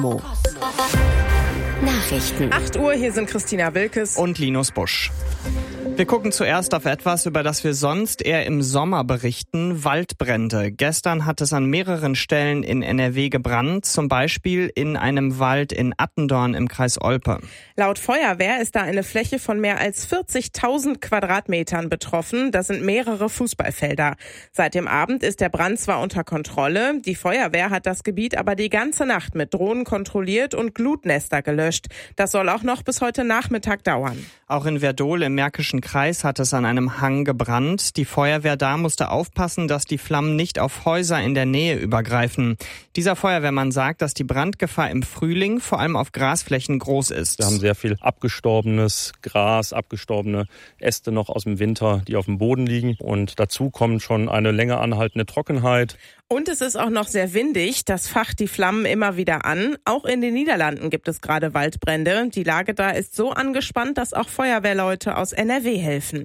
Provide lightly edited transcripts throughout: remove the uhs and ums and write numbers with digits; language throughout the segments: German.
Nachrichten. 8 Uhr, hier sind Christina Wilkes und Linus Busch. Wir gucken zuerst auf etwas, über das wir sonst eher im Sommer berichten: Waldbrände. Gestern hat es an mehreren Stellen in NRW gebrannt, zum Beispiel in einem Wald in Attendorn im Kreis Olpe. Laut Feuerwehr ist da eine Fläche von mehr als 40.000 Quadratmetern betroffen. Das sind mehrere Fußballfelder. Seit dem Abend ist der Brand zwar unter Kontrolle, die Feuerwehr hat das Gebiet aber die ganze Nacht mit Drohnen kontrolliert und Glutnester gelöscht. Das soll auch noch bis heute Nachmittag dauern. Auch in Werdohl im Märkischen Kreis hat es an einem Hang gebrannt. Die Feuerwehr da musste aufpassen, dass die Flammen nicht auf Häuser in der Nähe übergreifen. Dieser Feuerwehrmann sagt, dass die Brandgefahr im Frühling vor allem auf Grasflächen groß ist. Wir haben sehr viel abgestorbenes Gras, abgestorbene Äste noch aus dem Winter, die auf dem Boden liegen. Und dazu kommt schon eine länger anhaltende Trockenheit. Und es ist auch noch sehr windig. Das facht die Flammen immer wieder an. Auch in den Niederlanden gibt es gerade Waldbrände. Die Lage da ist so angespannt, dass auch Feuerwehrleute aus NRW helfen.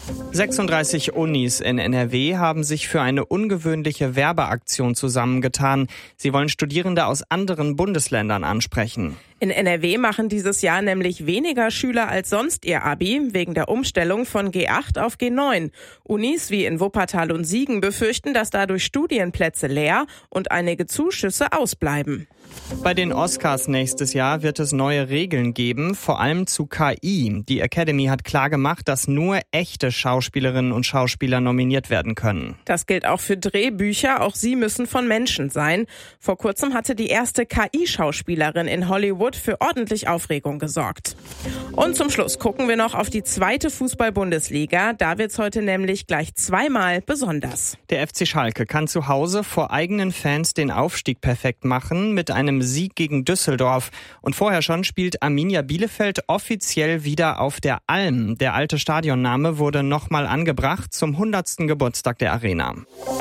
36 Unis in NRW haben sich für eine ungewöhnliche Werbeaktion zusammengetan. Sie wollen Studierende aus anderen Bundesländern ansprechen. In NRW machen dieses Jahr nämlich weniger Schüler als sonst ihr Abi, wegen der Umstellung von G8 auf G9. Unis wie in Wuppertal und Siegen befürchten, dass dadurch Studienplätze leer und einige Zuschüsse ausbleiben. Bei den Oscars nächstes Jahr wird es neue Regeln geben, vor allem zu KI. Die Academy hat klargemacht, dass nur echte Schauspielerinnen und Schauspieler nominiert werden können. Das gilt auch für Drehbücher, auch sie müssen von Menschen sein. Vor kurzem hatte die erste KI-Schauspielerin in Hollywood für ordentlich Aufregung gesorgt. Und zum Schluss gucken wir noch auf die zweite Fußball-Bundesliga. Da wird's heute nämlich gleich zweimal besonders. Der FC Schalke kann zu Hause vor eigenen Fans den Aufstieg perfekt machen mit einem Sieg gegen Düsseldorf. Und vorher schon spielt Arminia Bielefeld offiziell wieder auf der Alm. Der alte Stadionname wurde nochmal angebracht zum 100. Geburtstag der Arena.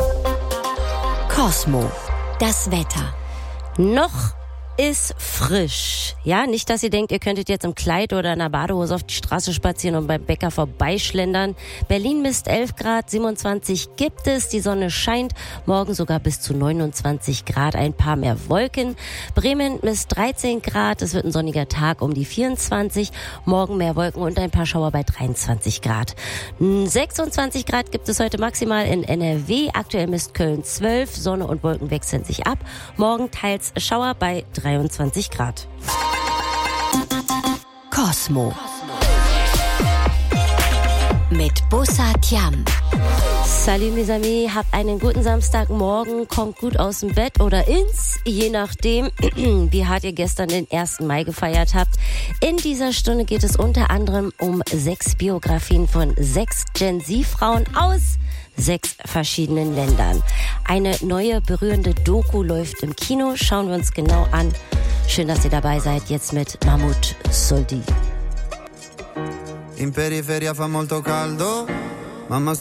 Cosmo, das Wetter. Noch ist frisch. Ja, nicht, dass ihr denkt, ihr könntet jetzt im Kleid oder in einer Badehose auf die Straße spazieren und beim Bäcker vorbeischlendern. Berlin misst 11 Grad, 27 gibt es, die Sonne scheint, morgen sogar bis zu 29 Grad, ein paar mehr Wolken. Bremen misst 13 Grad, es wird ein sonniger Tag um die 24, morgen mehr Wolken und ein paar Schauer bei 23 Grad. 26 Grad gibt es heute maximal in NRW, aktuell misst Köln 12, Sonne und Wolken wechseln sich ab, morgen teils Schauer bei 23 Grad. Cosmo mit Bussard Yam. Salut mes amis, habt einen guten Samstagmorgen, kommt gut aus dem Bett oder ins, je nachdem, wie hart ihr gestern den 1. Mai gefeiert habt. In dieser Stunde geht es unter anderem um 6 Biografien von 6 Gen-Z-Frauen aus 6 verschiedenen Ländern. Eine neue berührende Doku läuft im Kino, schauen wir uns genau an. Schön, dass ihr dabei seid, jetzt mit Mahmoud Soldi. In periferia fa molto caldo, mamma sto